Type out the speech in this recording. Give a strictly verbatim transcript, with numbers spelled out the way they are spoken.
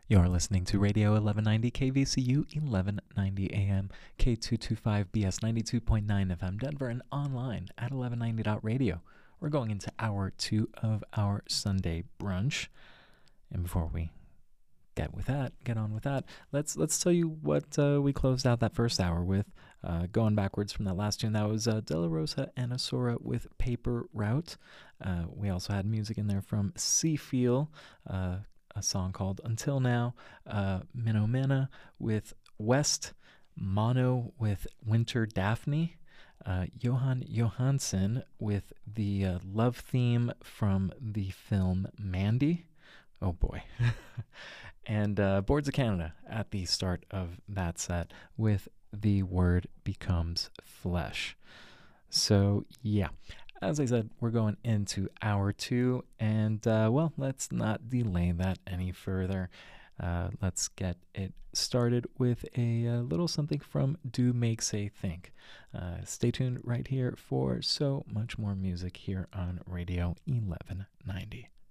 You're listening to Radio eleven ninety K V C U eleven ninety A M, K two twenty-five B S ninety-two point nine F M Denver, and online at eleven ninety dot radio. We're going into hour two of our Sunday brunch. And before we get with that, get on with that, let's let's tell you what uh, we closed out that first hour with. Uh, going backwards from that last tune, that was uh, De La Rosa and Asura with Paper Route. Uh, we also had music in there from Seafeel, uh, a song called Until Now, uh, Minomena with West, Mono with Winter Daphne, uh, Johan Johansson with the uh, love theme from the film Mandy. Oh boy. And uh, Boards of Canada at the start of that set with The Word Becomes Flesh. So, yeah, as I said, we're going into hour two, and, uh, well, let's not delay that any further. Uh, let's get it started with a, uh little something from Do Make Say Think. Uh, stay tuned right here for so much more music here on Radio eleven ninety.